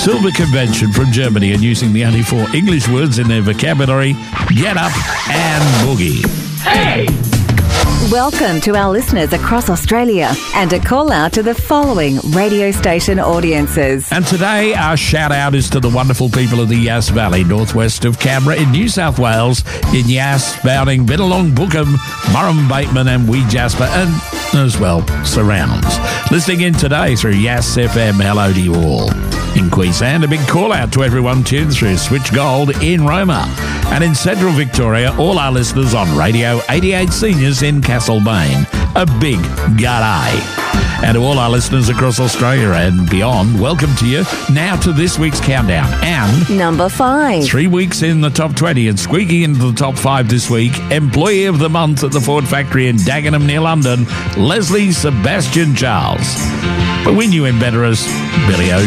Silver Convention from Germany and using the only 4 English words in their vocabulary, get up and boogie. Hey! Welcome to our listeners across Australia and a call out to the following radio station audiences. And today our shout out is to the wonderful people of the Yass Valley, northwest of Canberra in New South Wales, in Yass, Bowding, Bennelong, Bookham, Murrum, Bateman and Wee Jasper and as well surrounds. Listening in today through Yass FM, hello to you all. In Queensland, a big call out to everyone tuned through Switch Gold in Roma. And in central Victoria, all our listeners on Radio 88 Seniors in Castlemaine. A big g'day. And to all our listeners across Australia and beyond, welcome to you now to this week's countdown. And number 5. 3 weeks in the top 20 and squeaking into the top 5 this week, Employee of the Month at the Ford Factory in Dagenham near London, Leslie Sebastian Charles. But we knew him better as Billy O.